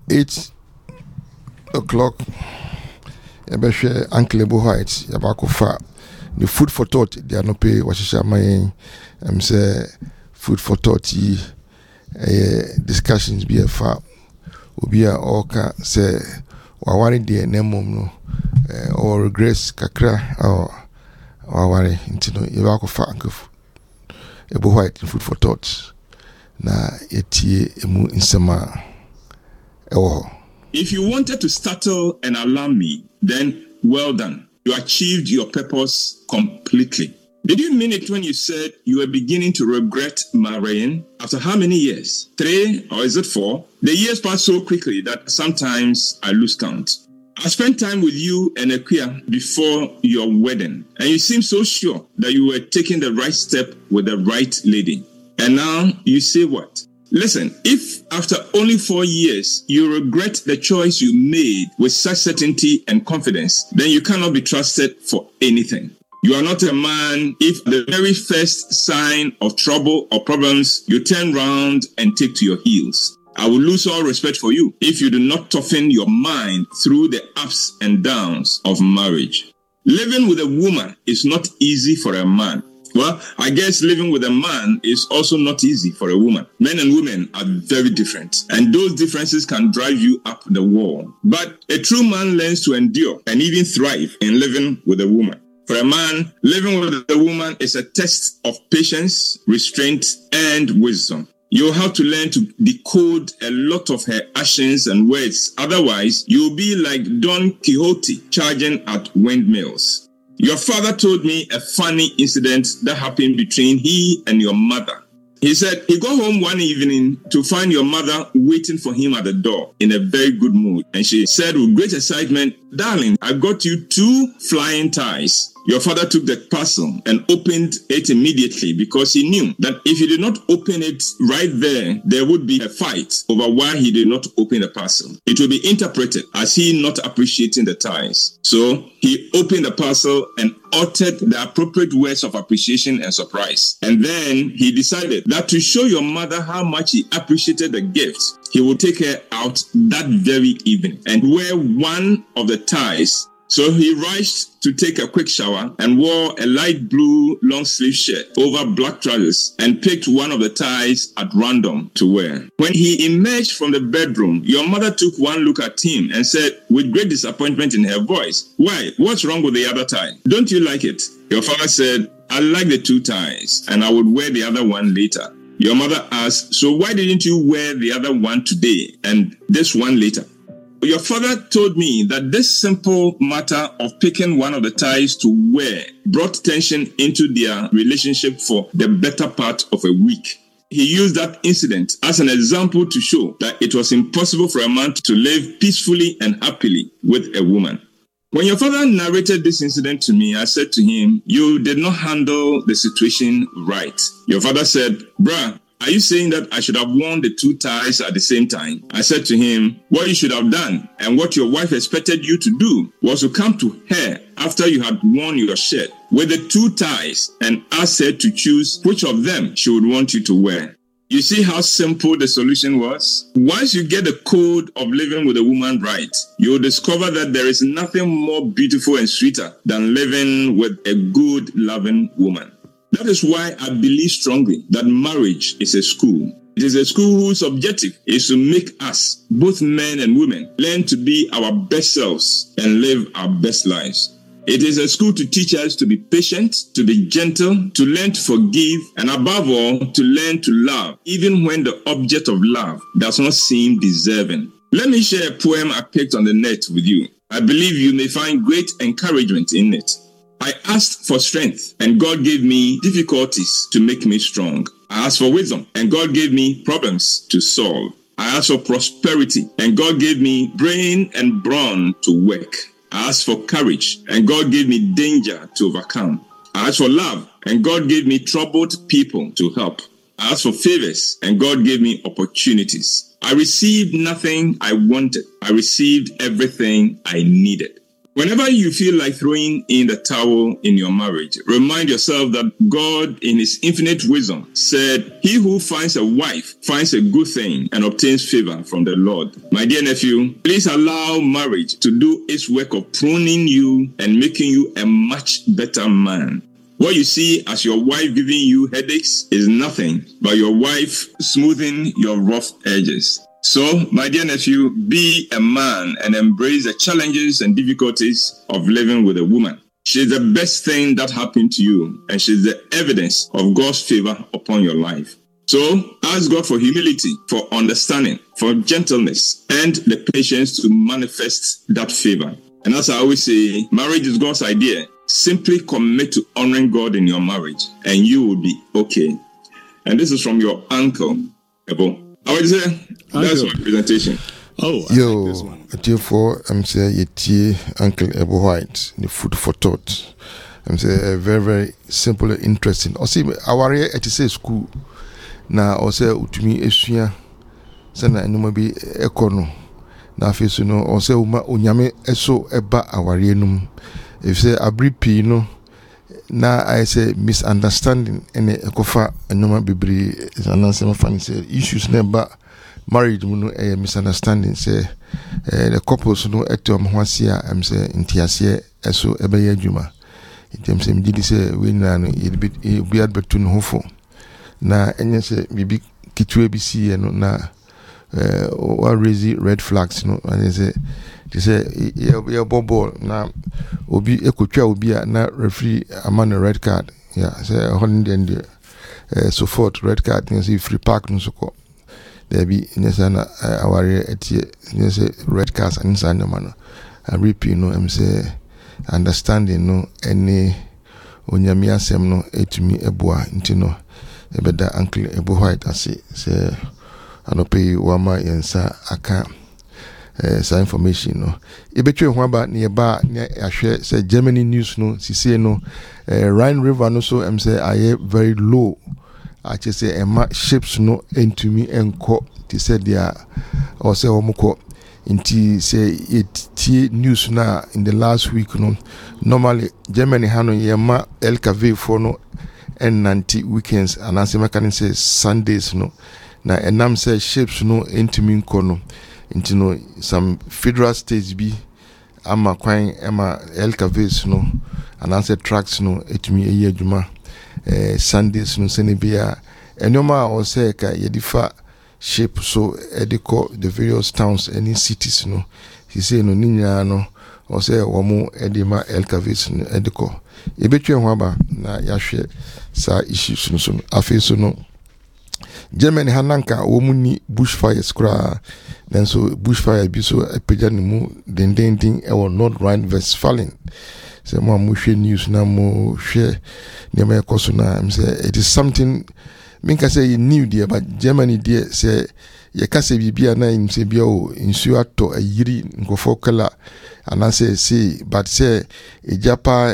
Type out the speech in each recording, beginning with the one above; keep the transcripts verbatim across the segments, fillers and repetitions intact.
eight o'clock, yɛbɛhwɛ Uncle Ebo White, yɛbɛakɔfa the food for thought. They are not pay wɔhyehyɛ ama yɛn. I'm say food for thought yi ɛyɛ discussions bi ɛfa obi a ɔka sɛ waware deɛ na mmom no or regress kakra or waware nti no yɛbɛakɔfa Uncle Ebo White food for thought na yɛtie emu nsɛm a ɛwɔ hɔ. If you wanted to startle and alarm me, then well done. You achieved your purpose completely. Did you mean it when you said you were beginning to regret marrying? After how many years? Three or is it four? The years pass so quickly that sometimes I lose count. I spent time with you and Akia before your wedding, and you seemed so sure that you were taking the right step with the right lady. And now you say what? Listen, if after only four years you regret the choice you made with such certainty and confidence, then you cannot be trusted for anything. You are not a man if the very first sign of trouble or problems you turn round and take to your heels. I will lose all respect for you if you do not toughen your mind through the ups and downs of marriage. Living with a woman is not easy for a man. Well, I guess living with a man is also not easy for a woman. Men and women are very different, and those differences can drive you up the wall. But a true man learns to endure and even thrive in living with a woman. For a man, living with a woman is a test of patience, restraint, and wisdom. You'll have to learn to decode a lot of her actions and words. Otherwise, you'll be like Don Quixote charging at windmills. Your father told me a funny incident that happened between he and your mother. He said he got home one evening to find your mother waiting for him at the door in a very good mood. And she said with great excitement, "Darling, I got you two flying ties." Your father took the parcel and opened it immediately because he knew that if he did not open it right there, there would be a fight over why he did not open the parcel. It would be interpreted as he not appreciating the ties. So he opened the parcel and uttered the appropriate words of appreciation and surprise. And then he decided that to show your mother how much he appreciated the gift, he would take her out that very evening and wear one of the ties. So he rushed to take a quick shower and wore a light blue long sleeve shirt over black trousers and picked one of the ties at random to wear. When he emerged from the bedroom, your mother took one look at him and said with great disappointment in her voice, "Why? What's wrong with the other tie? Don't you like it?" Your father said, "I like the two ties and I would wear the other one later." Your mother asked, "So why didn't you wear the other one today and this one later?" Your father told me that this simple matter of picking one of the ties to wear brought tension into their relationship for the better part of a week. He used that incident as an example to show that it was impossible for a man to live peacefully and happily with a woman. When your father narrated this incident to me, I said to him, "You did not handle the situation right." Your father said, "Bruh, are you saying that I should have worn the two ties at the same time?" I said to him, "What you should have done and what your wife expected you to do was to come to her after you had worn your shirt with the two ties and ask her to choose which of them she would want you to wear." You see how simple the solution was? Once you get the code of living with a woman right, you'll discover that there is nothing more beautiful and sweeter than living with a good, loving woman. That is why I believe strongly that marriage is a school. It is a school whose objective is to make us, both men and women, learn to be our best selves and live our best lives. It is a school to teach us to be patient, to be gentle, to learn to forgive, and above all, to learn to love, even when the object of love does not seem deserving. Let me share a poem I picked on the net with you. I believe you may find great encouragement in it. I asked for strength, and God gave me difficulties to make me strong. I asked for wisdom, and God gave me problems to solve. I asked for prosperity, and God gave me brain and brawn to work. I asked for courage, and God gave me danger to overcome. I asked for love, and God gave me troubled people to help. I asked for favors, and God gave me opportunities. I received nothing I wanted. I received everything I needed. Whenever you feel like throwing in the towel in your marriage, remind yourself that God, in his infinite wisdom, said, he who finds a wife finds a good thing and obtains favor from the Lord. My dear nephew, please allow marriage to do its work of pruning you and making you a much better man. What you see as your wife giving you headaches is nothing but your wife smoothing your rough edges. So, my dear nephew, be a man and embrace the challenges and difficulties of living with a woman. She's the best thing that happened to you, and she's the evidence of God's favor upon your life. So, ask God for humility, for understanding, for gentleness, and the patience to manifest that favor. And as I always say, marriage is God's idea. Simply commit to honoring God in your marriage, and you will be okay. And this is from your uncle, Ebo. I would say that's my presentation. Oh, I Yo, like this one. therefore, I'm saying Yeti Uncle Ebo White, the food for thought. I'm saying very, very simple and interesting. I see our area at the school now. Also, to me, Esuya, Sana, and no be Econo. Now, face you know, also, Unyame, eso eba our renum. If say abri pi no. Now I say misunderstanding and a kofa and no bibri is an answer funny say issues never married no a misunderstanding say the couples no etom hwasia am say ntiase eso ebeye adwuma item say mgidi say we na no e bi adbetu no hofo na enye say bibi kitwe bi si no na eh o raise red flags no and say they say yeah ball na obi ekotwa obi a na referee amana red card yeah say hundred and uh, so forth red card you see free park no so ko there be nyesa na aware etie nyesa red cards and inside no man I repeat no am say understanding no any onyame asem no etumi eboa nti no ebeda uncle Ebo White ase say anope wama yensa aka Uh, some information no ebetwe ho aba ne ba ne ahwe say Germany news no sisi no uh, Rhine River no so am say aye very low ache say ema ships no entumi enko ti said dia or say omuko inti say it news na in the last week no normally Germany hano yema L K V for no and ninety weekends and as mechanic say Sundays no na enam say ships no entumi enko no into no some federal states be ama kwan ama L K Vs no and answer tracks no etumi eyi adwuma eh Sundays no senebia enoma o say ka yedifa shape so ediko the various towns any cities no he say no ninya no o say womo edima L K Vs no ediko ebetwe ho aba na yahwe sa issues no so afi so no Germany hananka womuni bushfires kura then so bushfire bi so epeja ne mu den den din e won North Rhine-Westphalen say mo amuhwe news na mo hwe ne me ekoso na am say it is something minka say new there but Germany there say ye kase bibia na im say bia o insu ato ayiri nkofo kala ana say say but say ejapa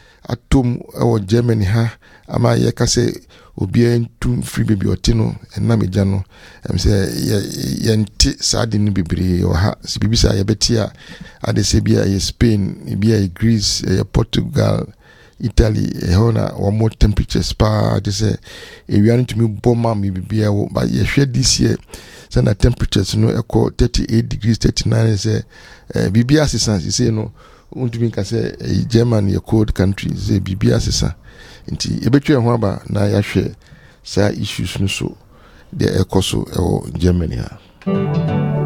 atom e wo Germany ha ama ye kase obi entum free baby otino enna meja no em say ye nti saade ni bibiri o ha si bibisa ye betia ade se bia ye Spain bia ye Greece ye Portugal Italy e hona one more temperatures pa de say e wian to me bomba me bibia wo ba ye hwe this year say na temperatures no equal thirty-eight degrees thirty-nine say bibia assistance say no untumi ka say Germany a cold country say bibia assistance nti ebetwe ho aba na yahwe sa issues no so de ekoso e Germany ha.